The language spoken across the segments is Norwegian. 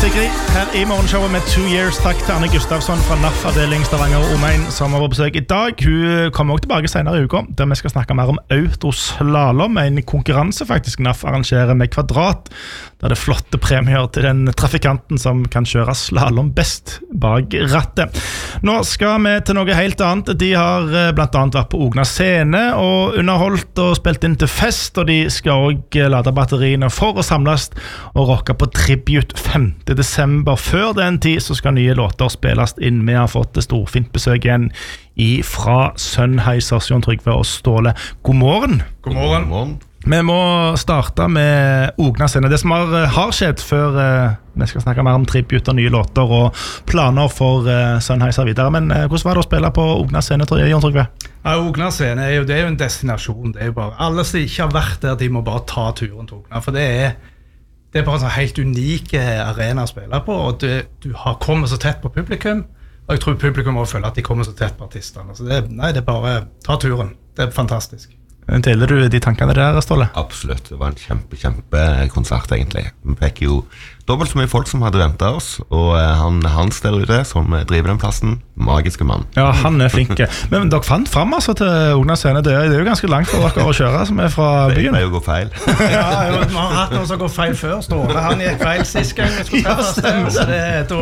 Sigrid her i morgenshowet med 2 Years. Takk til Anne Gustavsson fra NAF-avdeling Stavanger og Omegn som har besøk i dag. Hun kommer også tilbake senere i uka, der vi skal snakke mer om autoslalom, en konkurranse faktisk NAF arrangerer med kvadrat, der det er flotte premier til den trafikanten som kan kjøre slalom best bak rattet. Nå skal vi til noe helt annet. De har blant annet vært på Ogna scene og underholdt og spilt inn til fest, og de skal også lade batteriene for å samles og rocke på Tribute 5. Desember. Før den tid så skal nye låter spilles inn. Vi har fått storfint besøk igjen fra Sennheiser, Jon Trygve og Ståle. God morgen. God morgen. Vi må starte med Ogna scene. Det som har skjedd før vi skal snakke mer om Tribute og nye låter og planer for Sennheiser videre. Men hvordan var det å spille på Ogna scene, Jon Trygve? Ja, Ogna scene det er jo en destinasjon. Det er jo bare, alle som ikke har vært der, de må bare ta turen til Ogna, for det er bare en sånn helt unik arena å spille på, og du har kommet så tett på publikum, og jeg tror publikum også føler at de kommer så tett på artisterne. Så det er bare ta turen. Det er fantastisk. Deler du de tankene der, Ståle? Absolutt, det var en kjempekonsert egentlig. Vi fikk jo dobbelt så mye folk som hadde ventet oss, og Hans der ute som driver den plassen, magiske mann. Ja, han er flink. Men dere fant frem altså til Ogna scene. Det er jo ganske langt for dere å kjøre, som er fra byen. Det er jo gå feil. Ja, vi har hatt noen som går feil før, Ståle. Han gikk feil sist gang vi skulle treffes, så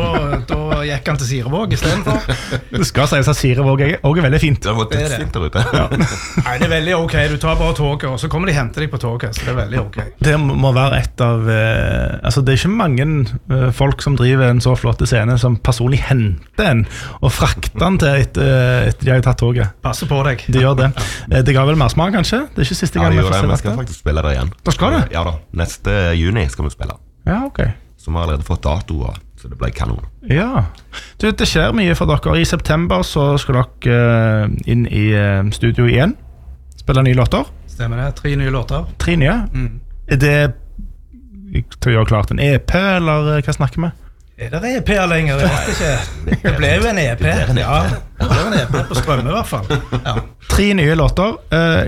da gikk han til Sirevåg i stedet for. Det skal sies at Sirevåg også er veldig fint. Det var dødsfint der ute. Ja. Nei, det er veldig ok. Du tar bare toget, og så kommer de og henter deg på toget, så det er veldig ok. Det må være et av altså det er ikke mange folk som driver en så flott scene som personlig henter en og frakter den til etter de har tatt toget. Passer på deg. De gjør det. Det ga vel mer smak kanskje? Det er ikke siste gang vi får se vi dette. skal faktisk spille der igjen. Da skal du? Ja da, neste juni skal vi spille. Ja, ok. Så vi har allerede fått datoer, så det ble kanon. Ja. Du, det skjer mye for dere. I september så skal dere inn i studio igjen. Spille nye låter. Stemmer det, 3 nye låter. 3 nye? Er det til å gjøre klart en EP, eller hva snakker vi? Er det EP-er lenger? Jeg vet ikke. Det ble jo en EP. Ja, det ble en EP på Strømme i hvert fall. Ja. 3 nye låter.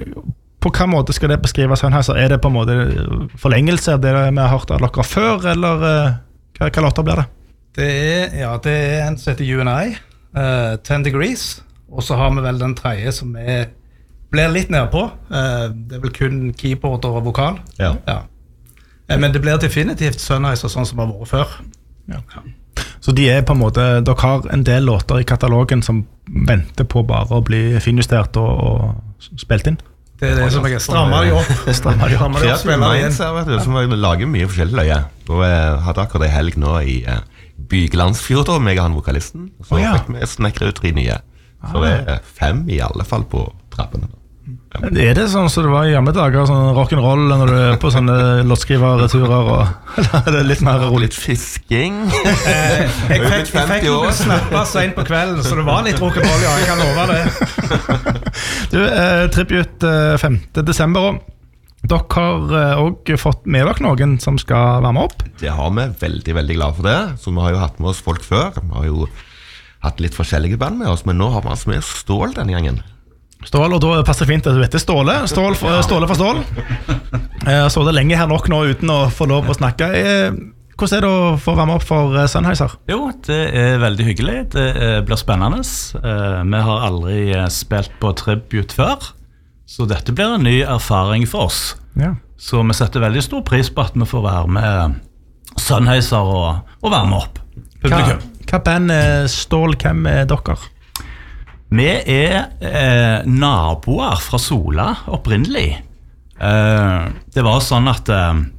På hva måte skal det beskrives? Er det på en måte forlengelse av det vi har hørt av dere før, eller hva låter blir det? Det er en som heter UNI, 10 Degrees, og så har vi vel den tredje som blir litt nede på. Det er vel kun keyboard og vokal. Ja. Men det blir definitivt Sennheiser sånn som har vært før. Ja. Så de på en måte, dere har en del låter i katalogen som venter på bare å bli finjustert og spilt inn? Det er det som jeg strammer de opp. Kreative Minds vet du, som lager mye forskjellig løye. Og jeg hadde akkurat en helg nå i Byglandsfjord, og meg og han vokalisten. Så fikk vi snekre ut 3 nye. Så det er 5 i alle fall på trappene. Er det sånn som det var i gamle dager, sånn rock'n'roll når du på sånne låtskriverturer, eller er det litt mer rolig? Litt fisking. Jeg fikk noen snapper sent på kvelden, så det var litt rock'n'roll, ja, jeg kan love det. Du, Tribute 5. desember, dere har også fått med dere noen som skal være med opp? Det har vi, veldig, veldig glad for det. Så vi har jo hatt med oss folk før. Vi har jo hatt litt forskjellige band med oss, men nå har vi altså med Stål denne gangen. Stål, og da passer det fint at du heter Ståle. Ståle for Stål. Så det lenge her nok nå uten å få lov å snakke. Hvordan er det å få være med opp for Sennheiser? Jo, det er veldig hyggelig. Det blir spennende. Vi har aldri spilt på Tribute før, så dette blir en ny erfaring for oss. Ja. Så vi setter veldig stor pris på at vi får være med Sennheiser og være med opp. Publikum. Hva band Stål, hvem er dere? Vi naboer fra Sola opprinnelig. Det var sånn at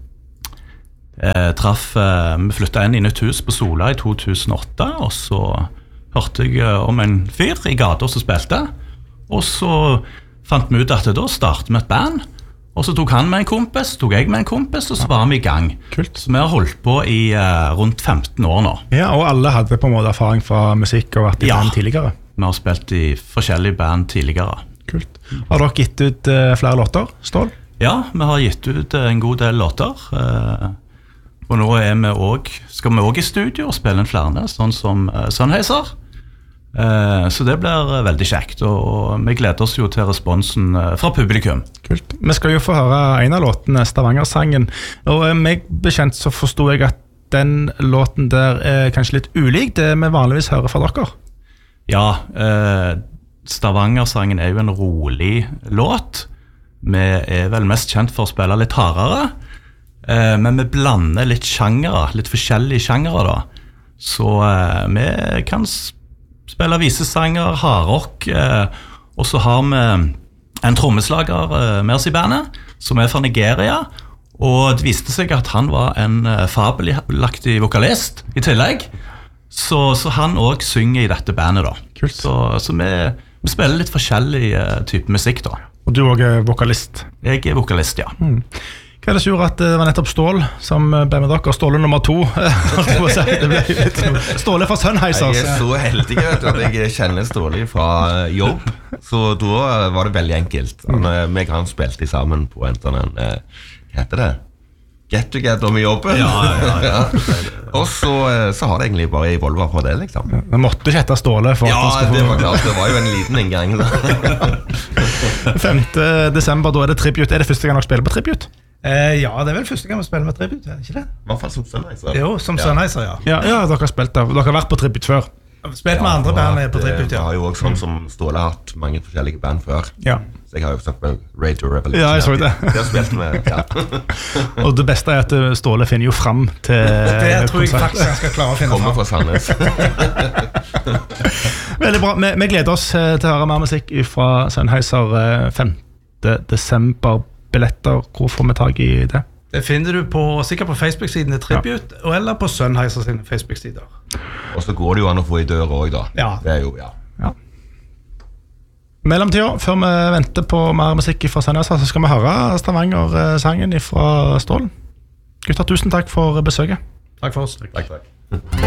vi flyttet inn i nytt hus på Sola i 2008, og så hørte jeg om en fyr i gata som spilte, og så fant vi ut at da startet vi et band, og så tok han med en kompis, tok jeg med en kompis, og så var vi i gang. Kult. Så vi har holdt på i rundt 15 år nå. Ja, og alle hadde på en måte erfaring fra musikk og vært i band tidligere. Vi har spilt i forskjellige band tidligere. Kult. Har dere gitt ut flere låter, Stål? Ja, vi har gitt ut en god del låter. Og nå skal vi også i studio og spille en flere, sånn som Sennheiser. Så det blir veldig kjekt, og vi gleder oss jo til responsen fra publikum. Kult. Vi skal jo få høre en av låtene, Stavanger-sangen. Og meg bekjent så forstod jeg at den låten der er kanskje litt ulik det vi vanligvis hører fra dere. Ja, Stavanger-sangen er jo en rolig låt. Vi er vel mest kjent for å spille litt hardere, men vi blander litt sjangere, litt forskjellige sjangere da. Så vi kan spille visesanger, hardrock, og så har vi en trommeslager med oss i bandet, som er fra Nigeria, og det viste seg at han var en fabelaktig vokalist i tillegg, så han også synger i dette bandet da. Kult. Så vi spiller litt forskjellig type musikk da. Og du også er vokalist. Jeg er vokalist, ja. Hva er det som gjorde at det var nettopp Stål som ble med dere? Ståle nummer 2. Det ble litt Ståle fra Sennheiser. Jeg så heldig vet du, at jeg kjenner Ståle fra jobb, så da var det veldig enkelt. Han spilte sammen på en sånn, hva heter det? Get together med jobben. Ja. Og så har det egentlig bare evolvet på det, liksom. Vi måtte ikke hette Ståle for at han skulle få... det var klart, det var jo en liten inngang. 5. desember, da er det tribute. Er det første gang dere spiller på tribute? Ja, det er vel første gang vi spiller med tribute, er det ikke det? I hvert fall som Sennheiser. Jo, som Sennheiser, ja. Ja, dere har spilt der. Dere har vært på tribute før. Spilt med andre band på tribute, ja. Jeg har jo også sånn som Ståle har hatt mange forskjellige band før. Ja. Så jeg har jo sagt med Radio Revolution. Ja, jeg så det. Det har spilt med, Og det beste er at Ståle finner jo frem til det tror jeg faktisk jeg skal klare å finne Kommer frem. fra Sandnes. Veldig bra. Vi gleder oss til å høre mer musikk fra Sennheiser 5. desember. Billetter, hvor får vi tag i det? Det finner du sikkert på Facebook-siden til Tribute, eller på Sennheiser sine Facebook-sider. Og så går det jo an å få i døra også da. Ja. Det er jo, Mellomtida, før vi venter på mer musikk fra Sennheiser, så skal vi høre Stavanger-sangen fra Stålen. Gutter, tusen takk for besøket. Takk for oss. Takk.